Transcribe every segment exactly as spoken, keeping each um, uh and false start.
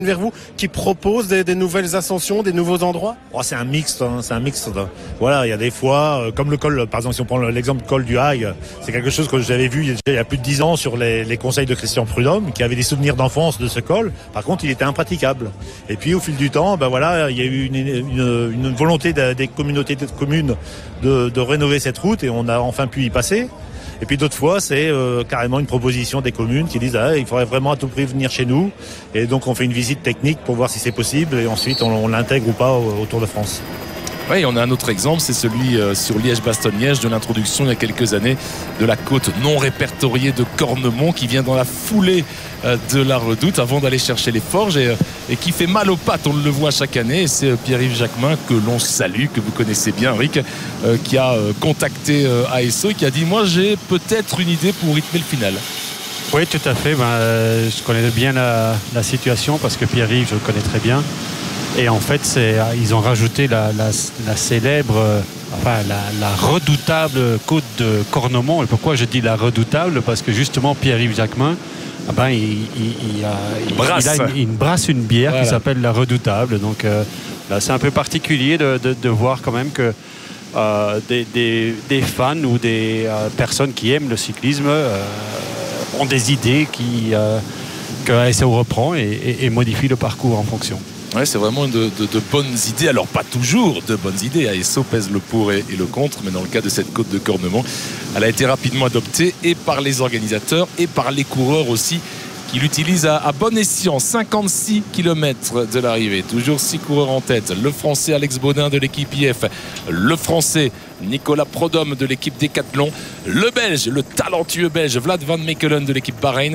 vers vous qui propose des, des nouvelles ascensions, des nouveaux endroits? Oh, c'est un mixte, hein, c'est un mixte. Voilà, il y a des fois, euh, comme le col, par exemple, si on prend l'exemple du col du Hague, c'est quelque chose que j'avais vu il y a, il y a plus de dix ans sur les, les conseils de Christian Prudhomme, qui avait des souvenirs d'enfance de ce col. Par contre, il était impraticable. Et puis, au fil du temps, ben voilà, il y a eu une, une, une volonté de, des communautés de communes de, de rénover cette route et on a enfin pu y passer. Et puis d'autres fois, c'est euh, carrément une proposition des communes qui disent ah, il faudrait vraiment à tout prix venir chez nous. Et donc on fait une visite technique pour voir si c'est possible et ensuite on, on l'intègre ou pas au, au Tour de France. Oui, on a un autre exemple, c'est celui euh, sur Liège-Bastogne-Liège de l'introduction il y a quelques années de la côte non répertoriée de Cornemont qui vient dans la foulée euh, de la Redoute avant d'aller chercher les forges et, euh, et qui fait mal aux pattes, on le voit chaque année. Et c'est euh, Pierre-Yves Jacquemin que l'on salue, que vous connaissez bien, Rick, euh, qui a euh, contacté euh, A S O et qui a dit moi j'ai peut-être une idée pour rythmer le final. Oui, tout à fait. Ben, euh, je connais bien la, la situation parce que Pierre-Yves, je le connais très bien. Et en fait, c'est, ils ont rajouté la, la, la célèbre, euh, enfin la, la redoutable côte de Cornemont. Et pourquoi je dis la redoutable? Parce que justement, Pierre-Yves Jacquemin, ah ben, il, il, il, a, il, brasse. il, a une, il brasse une bière voilà. Qui s'appelle la redoutable. Donc euh, là, c'est un peu particulier de, de, de voir quand même que euh, des, des, des fans ou des euh, personnes qui aiment le cyclisme euh, ont des idées qui, euh, que A S O reprend et, et, et modifie le parcours en fonction. Ouais, c'est vraiment de, de, de bonnes idées. Alors, pas toujours de bonnes idées. A S O pèse le pour et, et le contre. Mais dans le cas de cette côte de Cornemont, elle a été rapidement adoptée et par les organisateurs et par les coureurs aussi qui l'utilisent à, à bon escient. cinquante-six kilomètres de l'arrivée. Toujours six coureurs en tête. Le Français Alex Baudin de l'équipe I F. Le Français Nicolas Prudhomme de l'équipe Decathlon. Le Belge, le talentueux Belge Vlad Van Mechelen de l'équipe Bahreïn.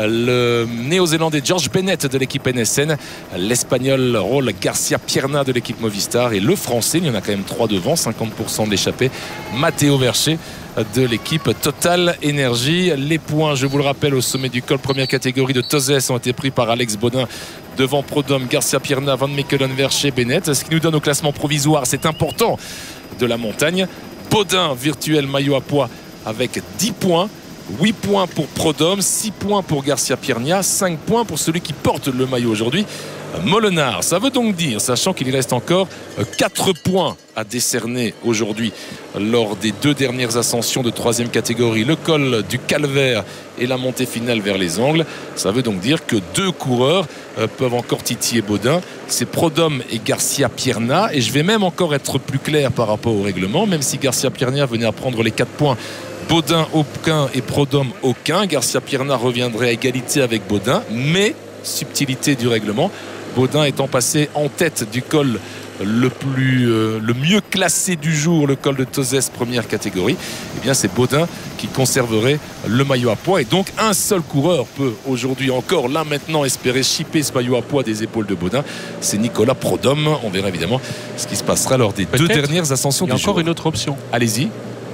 Le Néo-Zélandais George Bennett de l'équipe N S N. L'Espagnol Raúl Garcia Pierna de l'équipe Movistar. Et le Français, il y en a quand même trois devant, cinquante pour cent de l'échappée, Matteo Verché de l'équipe Total Energy. Les points, je vous le rappelle, au sommet du col première catégorie de Tozès ont été pris par Alex Baudin devant Prudhomme, Garcia Pierna, Van Mechelen, Verché, Bennett. Ce qui nous donne au classement provisoire, c'est important, de la montagne. Baudin, virtuel maillot à pois avec dix points. huit points pour Prudhomme, six points pour Garcia Pierna, cinq points pour celui qui porte le maillot aujourd'hui, Molenard. Ça veut donc dire, sachant qu'il reste encore quatre points à décerner aujourd'hui lors des deux dernières ascensions de troisième catégorie, le col du Calvaire et la montée finale vers les Angles, ça veut donc dire que deux coureurs euh, peuvent encore titiller Baudin, c'est Prudhomme et Garcia Pierna. Et je vais même encore être plus clair par rapport au règlement, même si Garcia Pierna venait à prendre les quatre points, Baudin aucun et Prudhomme aucun, Garcia Pierna reviendrait à égalité avec Baudin, mais subtilité du règlement, Baudin étant passé en tête du col le plus euh, le mieux classé du jour, le col de Tozès première catégorie, eh bien c'est Baudin qui conserverait le maillot à pois. Et donc un seul coureur peut aujourd'hui encore là maintenant espérer chipper ce maillot à pois des épaules de Baudin, c'est Nicolas Prudhomme. On verra évidemment ce qui se passera lors des Peut-être deux dernières ascensions du jour. Il y a encore une autre option. Allez-y.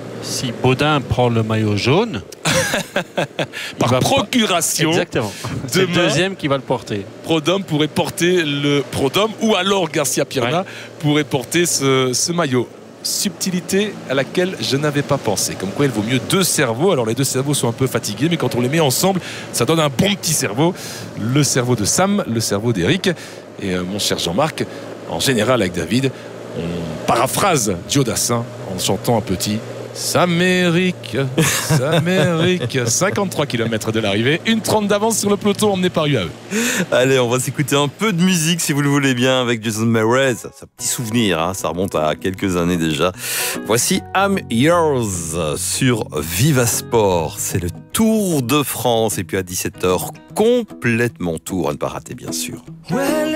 Si Baudin prend le maillot jaune par procuration, exactement, c'est le deuxième qui va le porter. Prudhomme pourrait porter le Prudhomme ou alors Garcia Pierna ouais. pourrait porter ce, ce maillot. Subtilité à laquelle je n'avais pas pensé. Comme quoi il vaut mieux deux cerveaux. Alors les deux cerveaux sont un peu fatigués, mais quand on les met ensemble, ça donne un bon petit cerveau. Le cerveau de Sam, le cerveau d'Eric. Et euh, mon cher Jean-Marc, en général avec David, on paraphrase Joe Dassin en chantant un petit Samérique, Samérique. cinquante-trois kilomètres de l'arrivée, une trente d'avance sur le peloton emmené par U A E. Allez, on va s'écouter un peu de musique si vous le voulez bien avec Jason Mraz. C'est un petit souvenir, hein, ça remonte à quelques années déjà. Voici I'm Yours sur Viva Sport. C'est le Tour de France et puis à dix-sept heures, complètement tour à ne pas rater bien sûr.